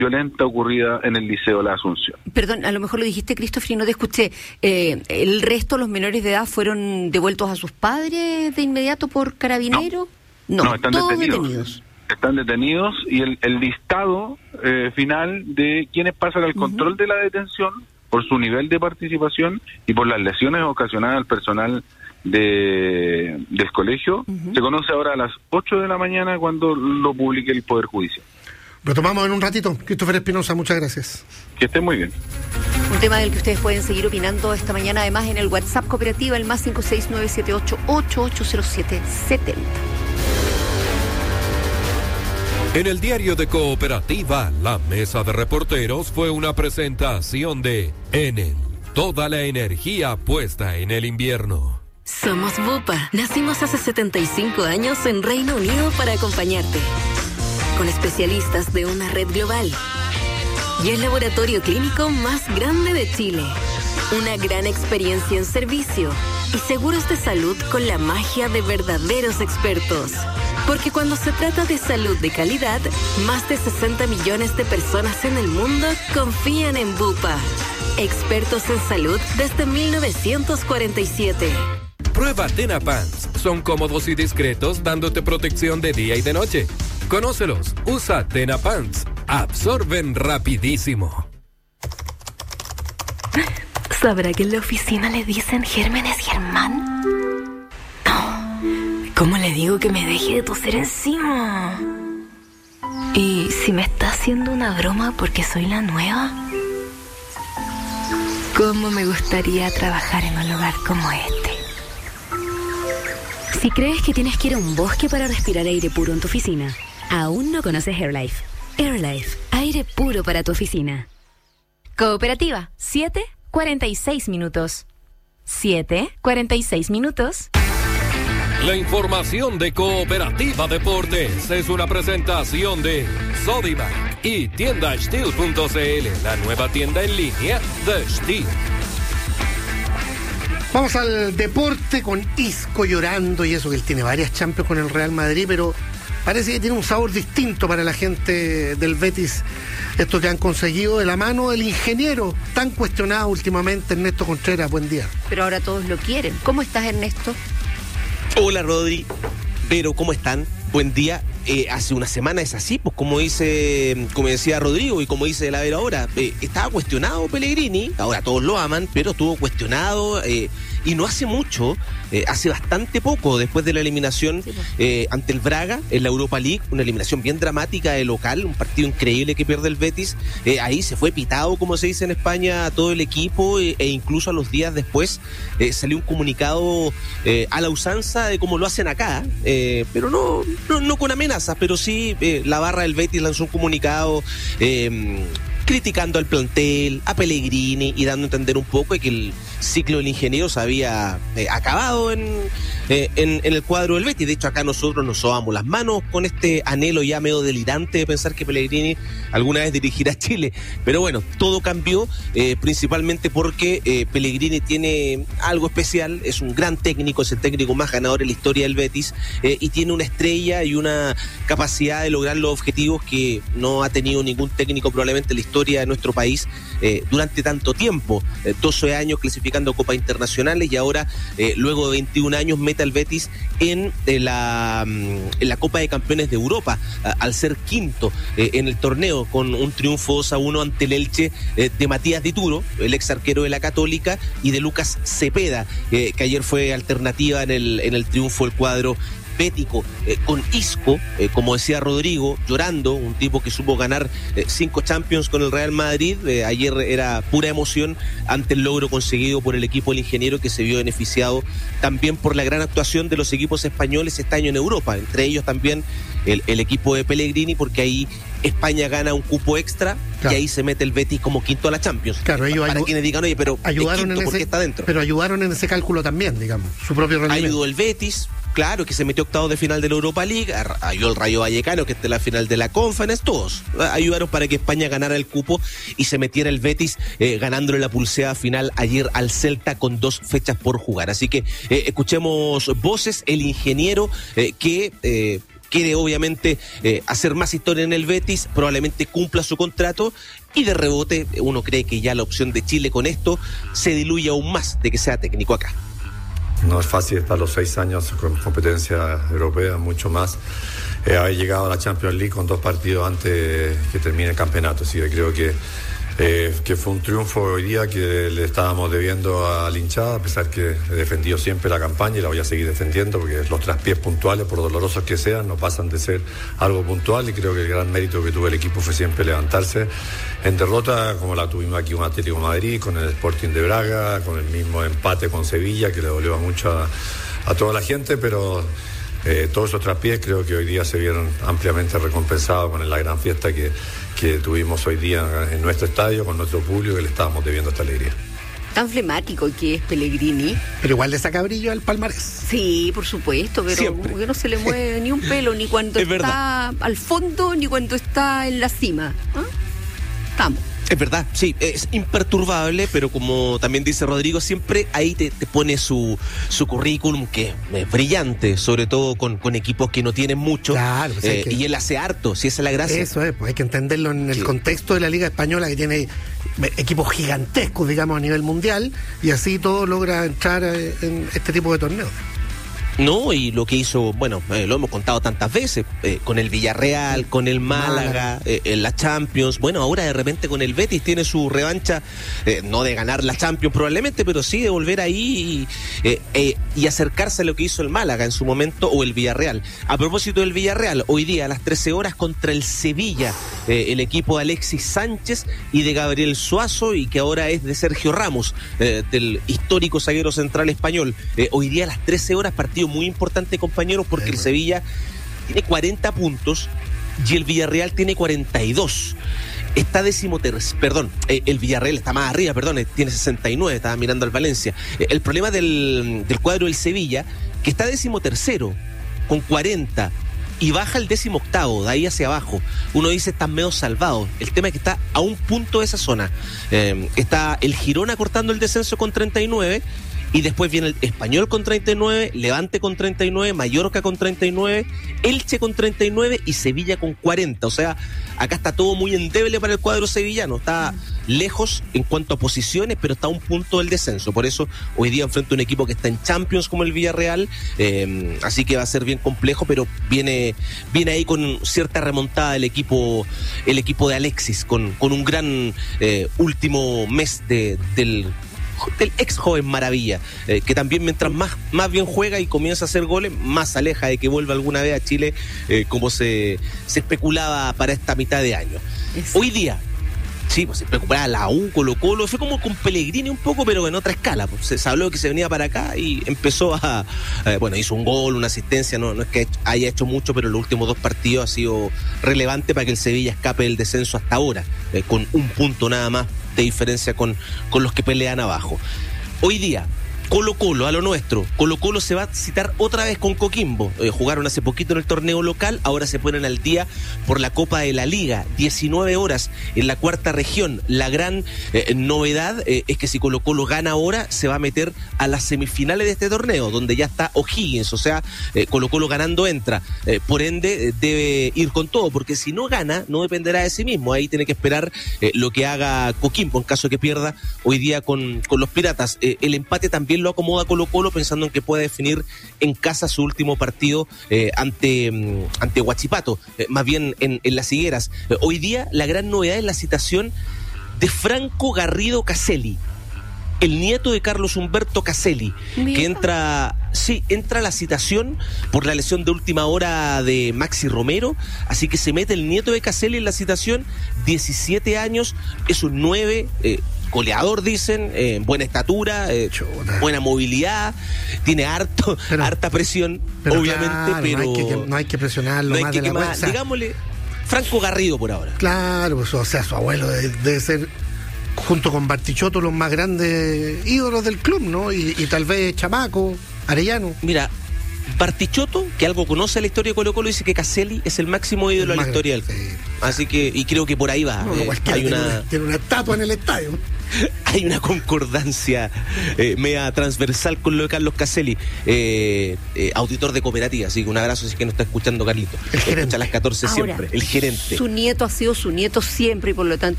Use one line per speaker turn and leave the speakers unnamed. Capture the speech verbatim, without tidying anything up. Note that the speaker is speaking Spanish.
violenta ocurrida en el Liceo La Asunción.
Perdón, a lo mejor lo dijiste, Christopher, y no te escuché. Eh, ¿El resto, los menores de edad, fueron devueltos a sus padres de inmediato por carabineros?
No,
no,
no están
todos
detenidos.
detenidos.
Están detenidos y el, el listado eh, final de quienes pasan al control uh-huh. de la detención por su nivel de participación y por las lesiones ocasionadas al personal de del colegio, uh-huh. se conoce ahora a las ocho de la mañana cuando lo publique el Poder Judicial.
Retomamos en un ratito. Christopher Espinosa, muchas gracias.
Que estén muy bien.
Un tema del que ustedes pueden seguir opinando esta mañana, además, en el WhatsApp Cooperativa, el más cinco seis nueve siete ocho ocho ocho cero siete siete cero.
En el diario de Cooperativa, la mesa de reporteros fue una presentación de Enel. Toda la energía puesta en el invierno.
Somos Bupa. Nacimos hace setenta y cinco años en Reino Unido para acompañarte. Con especialistas de una red global. Y el laboratorio clínico más grande de Chile. Una gran experiencia en servicio. Y seguros de salud con la magia de verdaderos expertos. Porque cuando se trata de salud de calidad, más de sesenta millones de personas en el mundo confían en Bupa. Expertos en salud desde mil novecientos cuarenta y siete.
Prueba Tena Pants. Son cómodos y discretos, dándote protección de día y de noche. Conócelos. Usa Tena Pants. Absorben rapidísimo.
¿Sabrá que en la oficina le dicen Gérmenes Germán? ¿Cómo le digo que me deje de toser encima? ¿Y si me está haciendo una broma porque soy la nueva? ¿Cómo me gustaría trabajar en un lugar como este?
Si crees que tienes que ir a un bosque para respirar aire puro en tu oficina, aún no conoces AirLife. AirLife, aire puro para tu oficina.
Cooperativa, siete cuarenta y seis minutos. siete cuarenta y seis minutos.
La información de Cooperativa Deportes es una presentación de Sodimac y tienda Steel punto c l, la nueva tienda en línea de Steel.
Vamos al deporte con Isco llorando y eso, que él tiene varias Champions con el Real Madrid, pero parece que tiene un sabor distinto para la gente del Betis, esto que han conseguido de la mano del ingeniero tan cuestionado últimamente, Ernesto Contreras. Buen día.
Pero ahora todos lo quieren. ¿Cómo estás, Ernesto?
Hola, Rodri. Pero, ¿cómo están? Buen día. Eh, hace una semana es así, pues como dice, como decía Rodrigo y como dice la Vera ahora, eh, estaba cuestionado Pellegrini, ahora todos lo aman, pero estuvo cuestionado eh, y no hace mucho, eh, hace bastante poco, después de la eliminación eh, ante el Braga en la Europa League, una eliminación bien dramática de local, un partido increíble que pierde el Betis, eh, ahí se fue pitado, como se dice en España, a todo el equipo eh, e incluso a los días después eh, salió un comunicado eh, a la usanza de cómo lo hacen acá, eh, pero no, no, no con amenazas. Pero sí, eh, la barra del Betis lanzó un comunicado eh, criticando al plantel, a Pellegrini y dando a entender un poco de que el ciclo del ingeniero se había eh, acabado en, eh, en, en el cuadro del Betis. De hecho, acá nosotros nos sobamos las manos con este anhelo ya medio delirante de pensar que Pellegrini alguna vez dirigirá a Chile. Pero bueno, todo cambió, eh, principalmente porque eh, Pellegrini tiene algo especial, es un gran técnico, es el técnico más ganador en la historia del Betis, eh, y tiene una estrella y una capacidad de lograr los objetivos que no ha tenido ningún técnico probablemente en la historia de nuestro país eh, durante tanto tiempo, eh, doce años clasificando Copas Internacionales y ahora eh, luego de veintiún años mete al Betis en, eh, la, en la Copa de Campeones de Europa, a, al ser quinto eh, en el torneo con un triunfo dos a uno ante el Elche eh, de Matías Dituro, el ex arquero de la Católica, y de Lucas Cepeda, eh, que ayer fue alternativa en el, en el triunfo del cuadro bético, eh, con Isco, eh, como decía Rodrigo, llorando, un tipo que supo ganar eh, cinco Champions con el Real Madrid. Eh, ayer era pura emoción ante el logro conseguido por el equipo del ingeniero, que se vio beneficiado también por la gran actuación de los equipos españoles este año en Europa, entre ellos también el, el equipo de Pellegrini, porque ahí España gana un cupo extra, claro, y ahí se mete el Betis como quinto a la Champions.
Claro, ellos
para
ayu-
quienes digan, oye, pero
ayudaron
quinto,
en
¿por qué
ese,
está dentro?
Pero ayudaron en ese cálculo también, digamos, su propio rendimiento.
Ayudó el Betis, claro, que se metió octavo de final de la Europa League, ayudó el Rayo Vallecano, que está en la final de la Conference, todos ayudaron para que España ganara el cupo y se metiera el Betis, eh, ganándole la pulseada final ayer al Celta con dos fechas por jugar. Así que eh, escuchemos voces, el ingeniero eh, que... Eh, quiere obviamente eh, hacer más historia en el Betis, probablemente cumpla su contrato y de rebote uno cree que ya la opción de Chile con esto se diluye aún más de que sea técnico acá.
No es fácil estar los seis años con competencia europea, mucho más. Eh, haber llegado a la Champions League con dos partidos antes que termine el campeonato, así que creo que Eh, que fue un triunfo hoy día que le estábamos debiendo a la hinchada, a pesar que he defendido siempre la campaña y la voy a seguir defendiendo, porque los traspiés puntuales, por dolorosos que sean, no pasan de ser algo puntual, y creo que el gran mérito que tuvo el equipo fue siempre levantarse en derrota, como la tuvimos aquí con Atlético de Madrid, con el Sporting de Braga, con el mismo empate con Sevilla, que le dolió mucho a, a toda la gente, pero eh, todos esos traspiés creo que hoy día se vieron ampliamente recompensados con la gran fiesta que que tuvimos hoy día en nuestro estadio, con nuestro público, que le estábamos debiendo esta alegría.
Tan flemático que es Pellegrini.
Pero igual le saca brillo al palmarés.
Sí, por supuesto, pero
Siempre.
como que no se le mueve ni un pelo, ni cuando
Es
está
verdad.
al fondo, ni cuando está en la cima. ¿Ah? Estamos.
Es verdad, sí, es imperturbable, pero como también dice Rodrigo, siempre ahí te, te pone su, su currículum, que es brillante, sobre todo con, con equipos que no tienen mucho.
Claro, pues hay
eh,
que-
y él hace harto, si esa es la gracia.
Eso es, pues hay que entenderlo en el
Sí.
contexto de la Liga Española, que tiene equipos gigantescos, digamos, a nivel mundial, y así todo logra entrar eh, en este tipo de torneos.
No, y lo que hizo, bueno, eh, lo hemos contado tantas veces, eh, con el Villarreal, con el Málaga,
Málaga.
eh, en la Champions, bueno, ahora de repente con el Betis tiene su revancha, eh, no de ganar la Champions probablemente, pero sí de volver ahí y, eh, eh, y acercarse a lo que hizo el Málaga en su momento, o el Villarreal. A propósito del Villarreal, hoy día a las trece horas contra el Sevilla, eh, el equipo de Alexis Sánchez y de Gabriel Suazo, y que ahora es de Sergio Ramos, eh, del histórico zaguero central español. Eh, hoy día a las trece horas, partido muy importante, compañeros, porque el Sevilla tiene cuarenta puntos y el Villarreal tiene cuarenta y dos. Está décimo tercero, perdón, eh, el Villarreal está más arriba, perdón, eh, tiene sesenta y nueve, estaba mirando al Valencia. Eh, el problema del, del cuadro del Sevilla, que está décimo tercero, con cuarenta, y baja el décimo octavo, de ahí hacia abajo. Uno dice, están medio salvados. El tema es que está a un punto de esa zona. Eh, está el Girona cortando el descenso con treinta y nueve, y después viene el Español con treinta y nueve, Levante con treinta y nueve, Mallorca con treinta y nueve, Elche con treinta y nueve y Sevilla con cuarenta. O sea, acá está todo muy endeble para el cuadro sevillano. Está lejos en cuanto a posiciones, pero está a un punto del descenso. Por eso hoy día enfrenta un equipo que está en Champions como el Villarreal, eh, así que va a ser bien complejo, pero viene, viene ahí con cierta remontada el equipo, el equipo de Alexis, con, con un gran eh, último mes de, del del ex joven maravilla, eh, que también mientras más, más bien juega y comienza a hacer goles, más se aleja de que vuelva alguna vez a Chile, eh, como se, se especulaba para esta mitad de año.
Eso.
Hoy día, sí, pues se especulaba la U, Colo Colo, fue como con Pellegrini un poco, pero en otra escala. Pues, se, se habló que se venía para acá y empezó a, eh, bueno, hizo un gol, una asistencia, no, no es que haya hecho mucho, pero los últimos dos partidos ha sido relevante para que el Sevilla escape del descenso hasta ahora, eh, con un punto nada más de diferencia con, con los que pelean abajo. Hoy día, Colo Colo, a lo nuestro. Colo Colo se va a citar otra vez con Coquimbo. Eh, jugaron hace poquito en el torneo local, ahora se ponen al día por la Copa de la Liga. diecinueve horas en la cuarta región. La gran eh, novedad eh, es que si Colo Colo gana ahora, se va a meter a las semifinales de este torneo, donde ya está O'Higgins. O sea, eh, Colo Colo ganando entra. Eh, por ende, eh, debe ir con todo, porque si no gana, no dependerá de sí mismo. Ahí tiene que esperar eh, lo que haga Coquimbo, en caso de que pierda hoy día con, con los Piratas. Eh, el empate también lo acomoda Colo Colo, pensando en que puede definir en casa su último partido eh, ante, mm, ante Huachipato, eh, más bien en, en Las Higueras. Eh, hoy día la gran novedad es la citación de Franco Garrido Caselli, el nieto de Carlos Humberto Caselli,
Mira.
que entra, sí, entra a la citación por la lesión de última hora de Maxi Romero, así que se mete el nieto de Caselli en la citación, diecisiete años, es un nueve, eh, goleador, dicen, eh, buena estatura, eh,
Chuta.
buena movilidad, tiene harto,
Pero-
harta presión,
Pero
obviamente,
claro,
pero
no hay que, no hay que presionarlo
no hay
más
que
de la
quemar,
cuenta.
digámosle, Franco Garrido por ahora.
Claro, pues, o sea, su abuelo debe, debe ser, junto con Bartichotto, los más grandes ídolos del club, ¿no? Y, y tal vez Chamaco, Arellano.
Mira, Bartichotto, que algo conoce la historia de Colo Colo, dice que Caselli es el máximo ídolo de la
Más-
historia del club.
sí.
Así que, y creo que por ahí va.
No,
eh,
cualquiera
hay
tiene
una,
una, tiene una estatua en el estadio.
hay una concordancia eh, media transversal con lo de Carlos Caselli, eh, eh, auditor de cooperativa. Así que un abrazo si es que nos está escuchando, Carlito.
El gerente.
Escucha a las catorce
Ahora,
siempre. El gerente.
Su nieto ha sido su nieto siempre y por lo tanto